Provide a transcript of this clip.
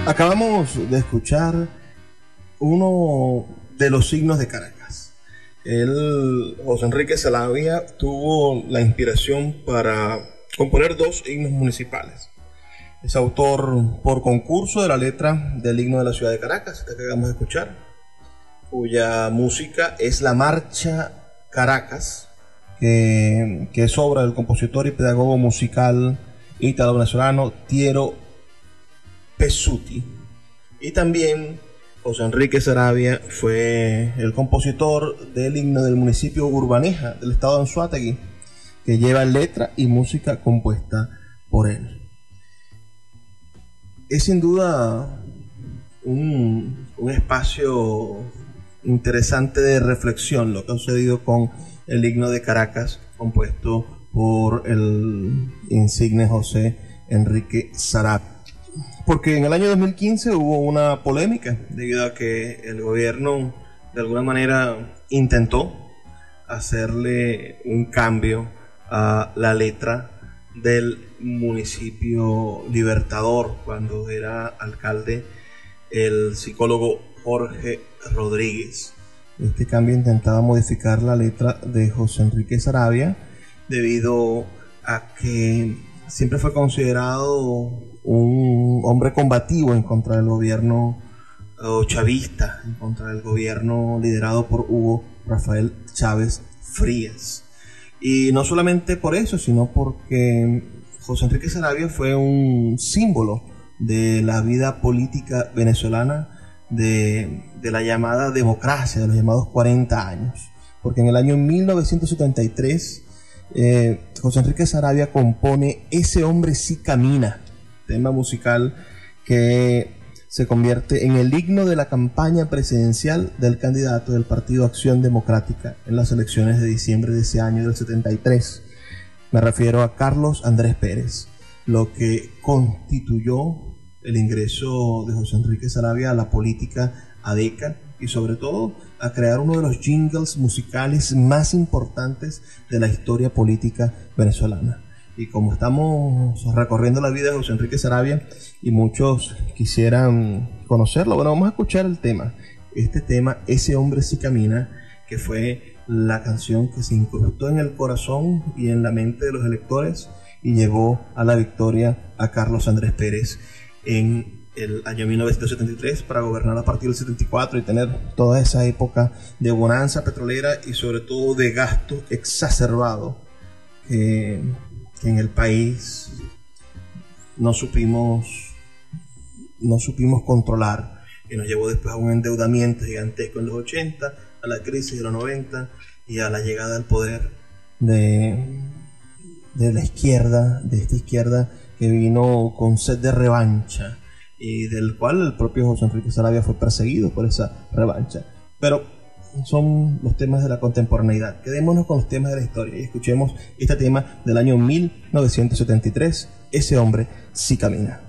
Acabamos de escuchar uno de los signos de Caracas. José Enrique Saravia, tuvo la inspiración para componer dos himnos municipales. Es autor por concurso de la letra del himno de la ciudad de Caracas, que acabamos de escuchar, cuya música es la Marcha Caracas, que es obra del compositor y pedagogo musical italo-venezolano Tiero Pesuti. Y también José Enrique Saravia fue el compositor del himno del municipio Urbaneja del estado de Anzoátegui, que lleva letra y música compuesta por él. Es sin duda un espacio interesante de reflexión lo que ha sucedido con el himno de Caracas, compuesto por el insigne José Enrique Saravia. Porque en el año 2015 hubo una polémica debido a que el gobierno de alguna manera intentó hacerle un cambio a la letra del municipio Libertador cuando era alcalde el psicólogo Jorge Rodríguez. Este cambio intentaba modificar la letra de José Enrique Saravia debido a que siempre fue considerado un hombre combativo en contra del gobierno chavista, en contra del gobierno liderado por Hugo Rafael Chávez Frías. Y no solamente por eso, sino porque José Enrique Saravia fue un símbolo de la vida política venezolana, de la llamada democracia, de los llamados 40 años. Porque en el año 1973 José Enrique Saravia compone Ese hombre sí camina, tema musical que se convierte en el himno de la campaña presidencial del candidato del Partido Acción Democrática en las elecciones de diciembre de ese año del 73. Me refiero a Carlos Andrés Pérez, lo que constituyó el ingreso de José Enrique Saravia a la política ADECA y sobre todo a crear uno de los jingles musicales más importantes de la historia política venezolana. Y como estamos recorriendo la vida de José Enrique Saravia y muchos quisieran conocerlo, bueno, vamos a escuchar el tema. Este tema, Ese hombre sí camina, que fue la canción que se incrustó en el corazón y en la mente de los electores y llevó a la victoria a Carlos Andrés Pérez en el año 1973 para gobernar a partir del 74 y tener toda esa época de bonanza petrolera y sobre todo de gasto exacerbado que en el país no supimos controlar, y nos llevó después a un endeudamiento gigantesco en los 80, a la crisis de los 90 y a la llegada al poder de la izquierda, de esta izquierda que vino con sed de revancha y del cual el propio José Enrique Saravia fue perseguido por esa revancha. Pero son los temas de la contemporaneidad. Quedémonos con los temas de la historia y escuchemos este tema del año 1973, Ese hombre sí camina.